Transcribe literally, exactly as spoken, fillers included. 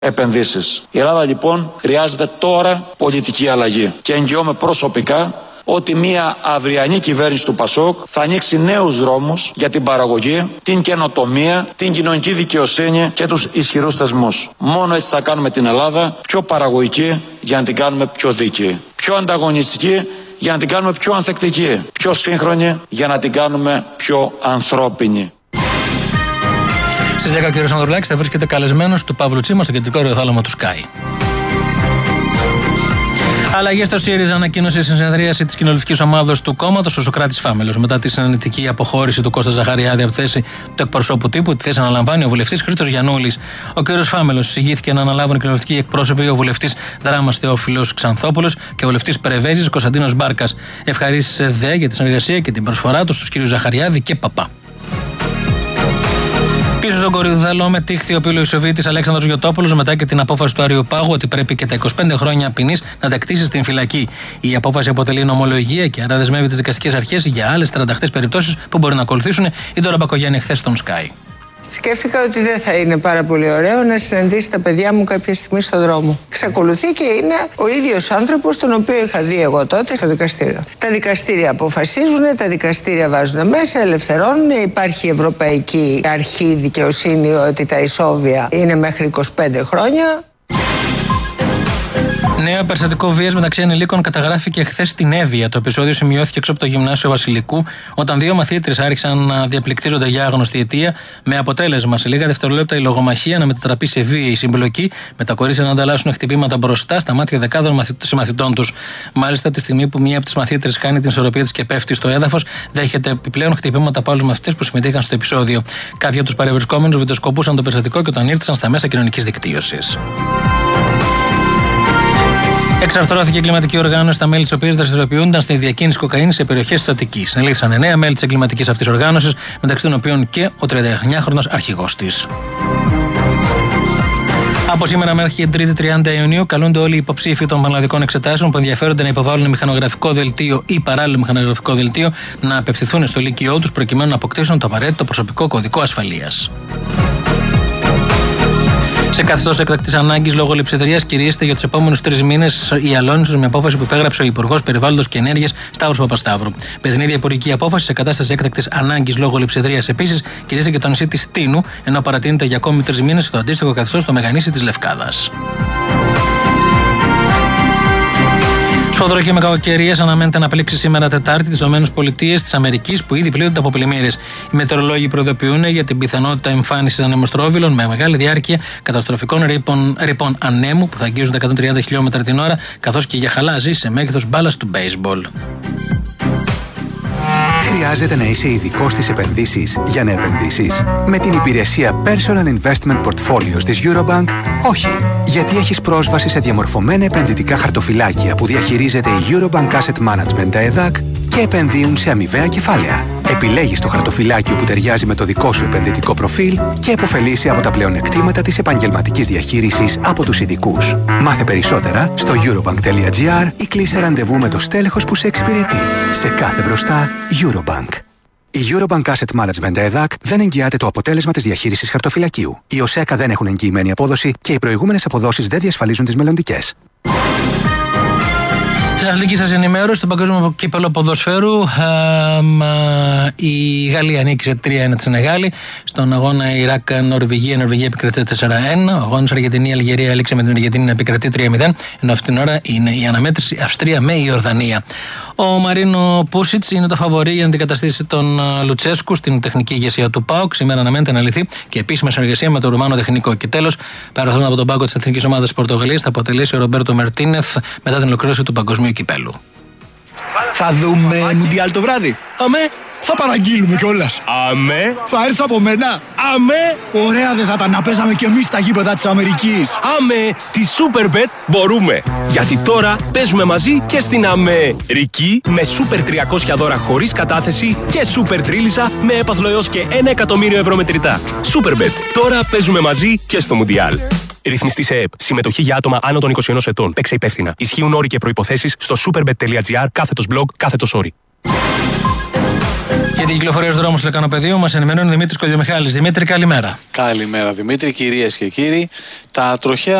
επενδύσεις. Η Ελλάδα λοιπόν χρειάζεται τώρα πολιτική αλλαγή και εγγυώμαι προσωπικά ότι μια αυριανή κυβέρνηση του ΠΑΣΟΚ θα ανοίξει νέους δρόμους για την παραγωγή, την καινοτομία, την κοινωνική δικαιοσύνη και τους ισχυρούς θεσμούς. Μόνο έτσι θα κάνουμε την Ελλάδα πιο παραγωγική για να την κάνουμε πιο δίκαιη, πιο ανταγωνιστική για να την κάνουμε πιο ανθεκτική, πιο σύγχρονη για να την κάνουμε πιο ανθρώπινη. Στις δέκα ο κ. Ανδρουλάκης θα βρίσκεται καλεσμένος του Παύλου Τσίμα στο κεντρικό ραδιοθάλαμο του Sky. Αλλαγές στο ΣΥΡΙΖΑ ανακοίνωσε στην συνεδρίαση της κοινοβουλευτικής ομάδας του κόμματος ο Σωκράτης Φάμελος. Μετά τη συναντητική αποχώρηση του Κώστα Ζαχαριάδη από τη θέση του εκπροσώπου τύπου, τη θέση αναλαμβάνει ο βουλευτής Χρήστος Γιαννούλης. Ο κ. Φάμελος εισηγήθηκε να αναλάβουν οι κοινοβουλευτικοί εκπρόσωποι ο βουλευτής Δράμας Θεόφιλος Ξανθόπουλος και ο βουλευτής Περεβέζης Κωνσταντίνος Μπάρκας. Ευχαρίστησε δε για τη συνεργασία και την προσφορά του στους κ. Ζαχαριάδη και Παπά. Πίσω στον Κορυδαλό μετήχθη ο πυλοϊσοβίτης Αλέξανδρος Γιωτόπουλος μετά και την απόφαση του Αριοπάγου ότι πρέπει και τα είκοσι πέντε χρόνια ποινής να τα κτίσει στην φυλακή. Η απόφαση αποτελεί νομολογία και άρα δεσμεύει τις δικαστικές αρχές για άλλες τριάντα οκτώ περιπτώσεις που μπορεί να ακολουθήσουν. Η Ντόρα Μπακογιάννη χθες στον Sky. Σκέφτηκα ότι δεν θα είναι πάρα πολύ ωραίο να συναντήσει τα παιδιά μου κάποια στιγμή στον δρόμο. Εξακολουθεί και είναι ο ίδιος άνθρωπος τον οποίο είχα δει εγώ τότε στο δικαστήριο. Τα δικαστήρια αποφασίζουν, τα δικαστήρια βάζουν μέσα, ελευθερώνουν. Υπάρχει Ευρωπαϊκή Αρχή Δικαιοσύνη ότι τα ισόβια είναι μέχρι είκοσι πέντε χρόνια. Νέο περιστατικό βίας μεταξύ ανηλίκων καταγράφηκε χθες στην Εύβοια. Το επεισόδιο σημειώθηκε έξω από το γυμνάσιο Βασιλικού, όταν δύο μαθήτρες άρχισαν να διαπληκτίζονται για άγνωστη αιτία, με αποτέλεσμα σε λίγα δευτερόλεπτα η λογομαχία να μετατραπεί σε βίαιη συμπλοκή, με τα κορίτσια να ανταλλάσσουν χτυπήματα μπροστά στα μάτια δεκάδων συμμαθητών τους. Μάλιστα, τη στιγμή που μία από τις μαθήτρες χάνει την ισορροπία της και πέφτει στο έδαφος, δέχεται επιπλέον χτυπήματα από άλλους μαθητές που συμμετείχαν στο επεισόδιο. Κάποιοι από τους παρευρισκόμενους βιντεοσκοπούσαν το περιστατικό και όταν ήρθαν στα μέσα κοινωνικής δικτύωσης. Εξαρθρώθηκε η εγκληματική οργάνωση, τα μέλη της οποίας δραστηριοποιούνταν στη διακίνηση κοκαίνης σε περιοχές της Αττικής. Συνελήφθησαν εννέα μέλη της εγκληματικής αυτής οργάνωσης, μεταξύ των οποίων και ο τριανταεννιάχρονος αρχηγός της. Από σήμερα μέχρι την τρίτη τριάντα Ιουνίου καλούνται όλοι οι υποψήφοι των πανελλαδικών εξετάσεων που ενδιαφέρονται να υποβάλουν μηχανογραφικό δελτίο ή παράλληλο μηχανογραφικό δελτίο να απευθυνθούν στο λύκειό τους προκειμένου να αποκτήσουν το απαραίτητο προσωπικό κωδικό ασφαλείας. Σε καθεστώς έκτακτης ανάγκης λόγω λειψιδρίας κηρύσσεται για τους επόμενους τρεις μήνες η αλώνησος με απόφαση που υπέγραψε ο Υπουργός Περιβάλλοντος και Ενέργειας Σταύρος Παπασταύρου. Με την ίδια υπουργική απόφαση, σε κατάσταση έκτακτης ανάγκης λόγω λειψιδρίας επίσης, κηρύσσεται και το νησί της Τίνου, ενώ παρατείνεται για ακόμη τρεις μήνες το αντίστοιχο καθεστώς στο Μεγανήσι της Λευκάδας. Σφοδρό με κακοκαιρίες αναμένεται να πλήξει σήμερα Τετάρτη τις ΗΠΑ της Αμερικής που ήδη πλήττονται από πλημμύρες. Οι μετεωρολόγοι προειδοποιούν για την πιθανότητα εμφάνισης ανεμοστρόβιλων με μεγάλη διάρκεια, καταστροφικών ρήπων, ρήπων ανέμου που θα αγγίζουν τα εκατόν τριάντα χιλιόμετρα την ώρα, καθώς και για χαλάζι σε μέγεθος μπάλας του μπέισμπολ. Χρειάζεται να είσαι ειδικός στις επενδύσεις για να επενδύσεις? Με την υπηρεσία Personal Investment Portfolios της Eurobank, όχι. Γιατί έχεις πρόσβαση σε διαμορφωμένα επενδυτικά χαρτοφυλάκια που διαχειρίζεται η Eurobank Asset Management ΕΕ Δ Α Κ και επενδύουν σε αμοιβαία κεφάλαια. Επιλέγεις το χαρτοφυλάκιο που ταιριάζει με το δικό σου επενδυτικό προφίλ και επωφελείσαι από τα πλεονεκτήματα της επαγγελματικής διαχείρισης από τους ειδικούς. Μάθε περισσότερα στο eurobank.gr ή κλείσε ραντεβού με το στέλεχος που σε εξυπηρετεί. Σε κάθε μπροστά, Eurobank. Η Eurobank Asset Management ΕΕ Δ Α Κ δεν εγγυάται το αποτέλεσμα της διαχείρισης χαρτοφυλακίου. Οι ΟΣΕΚΑ δεν έχουν εγγυημένη απόδοση και οι προηγούμενες αποδόσεις δεν διασφαλίζουν τις μελλοντικές. Αθλητική σας ενημέρωση στο Παγκόσμιο Κύπελλο Ποδοσφαίρου. Η Γαλλία νίκησε τρία ένα τη Σενεγάλη. Στον αγώνα Ιράκ-Νορβηγία, η Νορβηγία επικρατεί τέσσερα ένα. Ο αγώνας Αργεντινή-Αλγερία έληξε με την Αργεντινή να επικρατεί τρία μηδέν. Ενώ αυτή την ώρα είναι η αναμέτρηση Αυστρία με Ιορδανία. Ο Μαρίνο Πούσιτς είναι το φαβορί για να αντικαταστήσει τον Λουτσέσκου στην τεχνική ηγεσία του ΠΑΟΚ. Σήμερα αναμένεται να λυθεί και επίσημα συνεργασία με τον Ρουμάνο τεχνικό. Και τέλος, παραθρόν από τον πάγκο της Εθνικής Ομάδας της Πορτογαλίας θα αποτελέσει ο Ρομπέρτο Μερτίνεθ μετά την ολοκλήρωση του Παγκοσμίου Κυπέλλου. Θα δούμε Μουντιάλ το βράδυ. Αμέ. Θα παραγγείλουμε κιόλας. Αμέ. Θα έρθεις από μένα. Αμέ. Ωραία δεν θα τα να παίζαμε κι εμείς στα γήπεδα της Αμερικής. Αμέ. Τη Superbet μπορούμε. Γιατί τώρα παίζουμε μαζί και στην Αμερική με Super τριακόσια δώρα χωρίς κατάθεση και Super Τρίλισσα με έπαθλο έως και ένα εκατομμύριο ευρώ μετρητά. Superbet. Τώρα παίζουμε μαζί και στο Μουντιάλ. Ρυθμιστή σε ΕΕΠ. Συμμετοχή για άτομα άνω των είκοσι ένα ετών. Παίξε υπεύθυνα. Ισχύουν όροι και προϋποθέσεις στο superbet.gr κάθετος blog κάθετος όροι. Για την κυκλοφορία στους δρόμους του Λεκανοπεδίου μας ενημερώνει ο Δημήτρης Κολιομιχάλης. Δημήτρη, καλημέρα. Καλημέρα Δημήτρη, κυρίες και κύριοι. Τα τροχαία